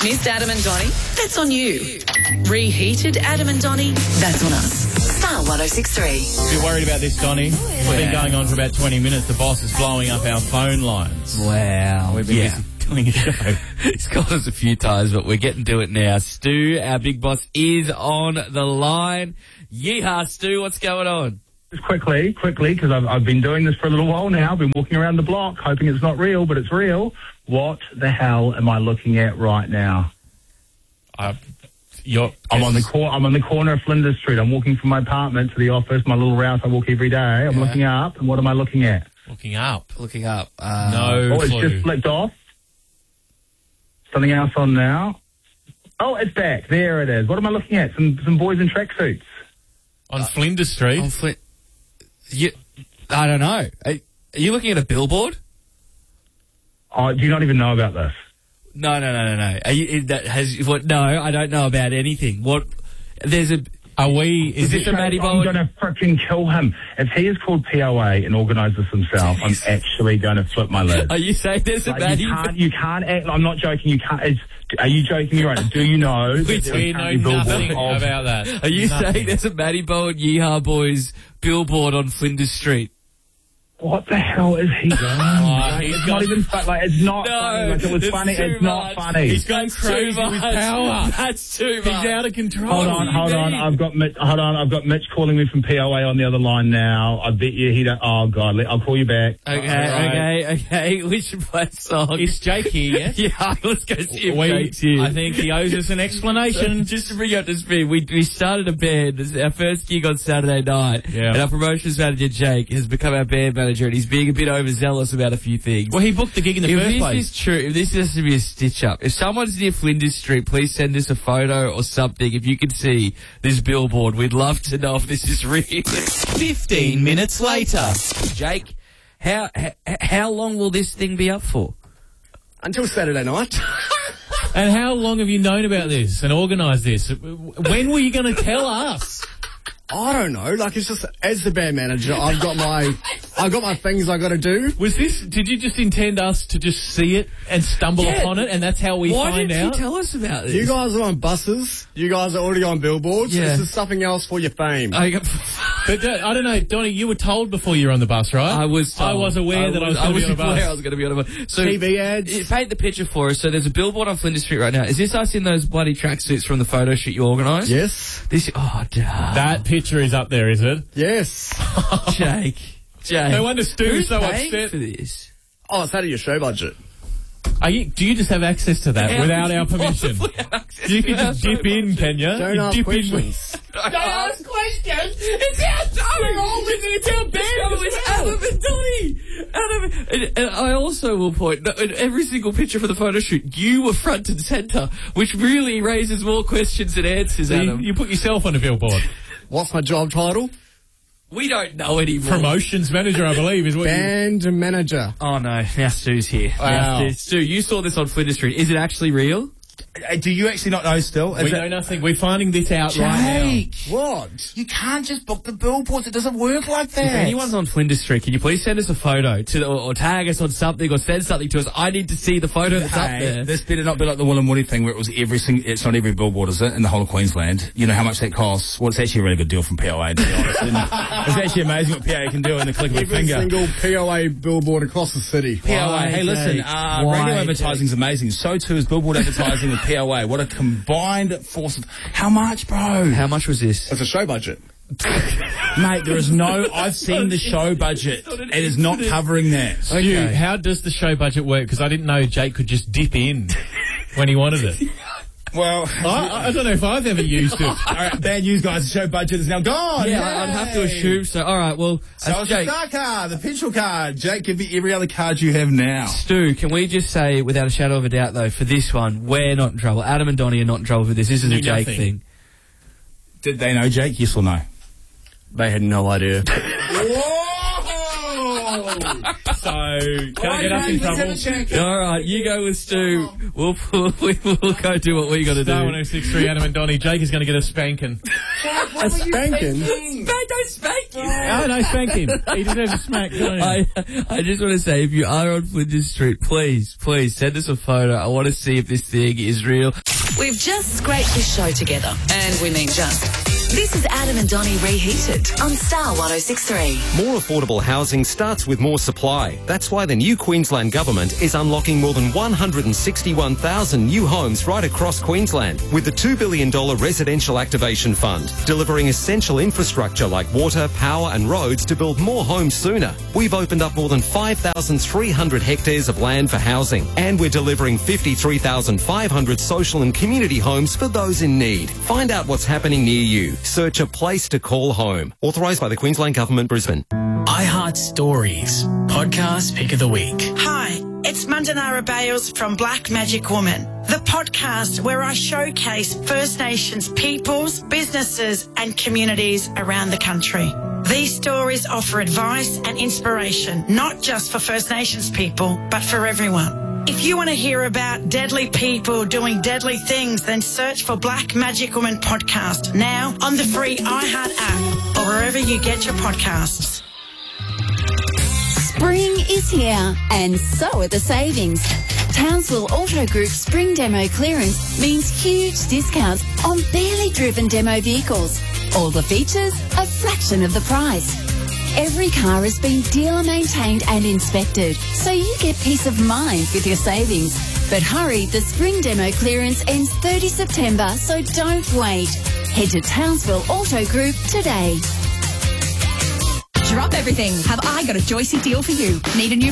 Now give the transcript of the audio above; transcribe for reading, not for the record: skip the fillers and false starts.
Missed Adam and Donnie? That's on you. Reheated Adam and Donnie? That's on us. Star 106.3. If you're worried about this, Donnie, we've been going on for about 20 minutes. The boss is blowing up our phone lines. Wow. We've been busy doing a show. He's called us a few times, but we're getting to it now. Stu, our big boss, is on the line. Yeehaw, Stu, what's going on? Just quickly, because I've been doing this for a little while now. I've been walking around the block hoping it's not real, but it's real. What the hell am I looking at right now? I'm on the corner of Flinders Street. I'm walking from my apartment to the office, my little route I walk every day. I'm looking up, and what am I looking at? Looking up. No it's clue. just flicked off. Something else on now. Oh, it's back. There it is. What am I looking at? Some boys in tracksuits. On Flinders Street? I don't know. Are you looking at a billboard? Oh, do you not even know about this? No. Are you, no, I don't know about anything. What? There's a... Is this a Matty Bowen? I'm going to freaking kill him. If he is called POA and organised this himself, I'm actually going to flip my lid. Are you saying there's a Matty... You can't act... I'm not joking. You can't... Are you joking me right now? Do you know... We know nothing about that. Are you saying there's a Matty Bowen Yeehaw Boys billboard on Flinders Street? What the hell is he doing? It's not even funny. Like, it's not funny. Like, it was funny. It's not funny. He's going crazy with power. That's too much. He's out of control. Hold on. I've got Mitch calling me from POA on the other line now. I bet you he don't... Oh, God. I'll call you back. Okay. We should play a song. It's Jake here, yes? Yeah, let's go see if Jake's here. I think he owes us an explanation. Just to bring you up to speed, we started a band. This is our first gig on Saturday night. Yeah. And our promotions manager, Jake, has become our band manager, and he's being a bit overzealous about a few things. Well, he booked the gig in the first place. If this is true, if this has to be a stitch-up, if someone's near Flinders Street, please send us a photo or something. If you can see this billboard, we'd love to know if this is real. 15 minutes later. Jake, how long will this thing be up for? Until Saturday night. And how long have you known about this and organised this? When were you going to tell us? I don't know. Like, it's just, as the band manager, I've got my things I got to do. Did you just intend us to just see it and stumble upon it, and that's how we find out? Why didn't you tell us about this? You guys are on buses. You guys are already on billboards. Yeah. This is something else for your fame. But I don't know, Donnie, you were told before you were on the bus, right? I was told. I was aware that I was going to be on a bus. I was going to be on a bus. So TV ads. Paint the picture for us. So there's a billboard on Flinders Street right now. Is this us in those bloody tracksuits from the photo shoot you organised? Yes. That picture is up there, is it? Yes. Jake. No wonder Stu's so paying upset for this. Oh, it's out of your show budget. Do you just have access to that without our permission? You can just dip in, can you? Don't ask questions. Don't ask questions. It's our show. It's our band. It's Adam and Donnie. And I also will point, in every single picture for the photo shoot, you were front and centre, which really raises more questions than answers, Adam. You put yourself on a billboard. What's my job title? We don't know anymore. Promotions manager, I believe, is what Band manager. Oh, no. Now Stu's here. Wow. Stu, you saw this on Flinders Street. Is it actually real? Do you actually not know still? We know nothing. We're finding this out right now. What? You can't just book the billboards. It doesn't work like that. If anyone's on Flinders Street, can you please send us a photo or tag us on something or send something to us? I need to see the photo that's up there. This better not be like the Will and Woody thing where it was it's not every billboard, is it, in the whole of Queensland? You know how much that costs? Well, it's actually a really good deal from POA, to be honest. It's actually amazing what POA can do in the click of a finger. Every single POA billboard across the city. POA, hey, listen, radio advertising's amazing. So too is billboard advertising with POA. What a combined force of... How much, bro? How much was this? It's a show budget. Mate, there is no... I've seen the show budget. It is not covering that. Stu, how does the show budget work? Because I didn't know Jake could just dip in when he wanted it. Well... I don't know if I've ever used it. All right, bad news, guys. The show budget is now gone. Yeah, I'd have to assume so. All right, well... So it's the star card, the pencil card. Jake, give me every other card you have now. Stu, can we just say, without a shadow of a doubt, though, for this one, we're not in trouble. Adam and Donnie are not in trouble for this. This is a Jake thing. Did they know Jake, yes or no? They had no idea. So, can I get us in trouble? All right, you go with Stu. We'll go do what we got to do. Star 106.3, Adam and Donnie. Jake is going to get a spanking. A spanking? don't spank him. Oh, no, spank him. He deserves a smack, don't he? I just want to say, if you are on Flinders Street, please send us a photo. I want to see if this thing is real. We've just scraped this show together, and we mean just. This is Adam and Donnie Reheated on Star 106.3. More affordable housing starts with more supply. That's why the new Queensland Government is unlocking more than 161,000 new homes right across Queensland with the $2 billion Residential Activation Fund, delivering essential infrastructure like water, power and roads to build more homes sooner. We've opened up more than 5,300 hectares of land for housing, and we're delivering 53,500 social and community homes for those in need. Find out what's happening near you. Search a place to call home. Authorised by the Queensland Government, Brisbane. iHeart Stories, podcast pick of the week. Hi, it's Mandanara Bales from Black Magic Woman, the podcast where I showcase First Nations peoples, businesses and communities around the country. These stories offer advice and inspiration, not just for First Nations people, but for everyone. If you want to hear about deadly people doing deadly things, then search for Black Magic Woman podcast now on the free iHeart app or wherever you get your podcasts. Spring is here, and so are the savings. Townsville Auto Group Spring Demo Clearance means huge discounts on barely driven demo vehicles. All the features, a fraction of the price. Every car has been dealer maintained and inspected, so you get peace of mind with your savings. But hurry, the Spring Demo Clearance ends 30 September, so don't wait. Head to Townsville Auto Group today. Drop everything. Have I got a Joycey deal for you? Need a new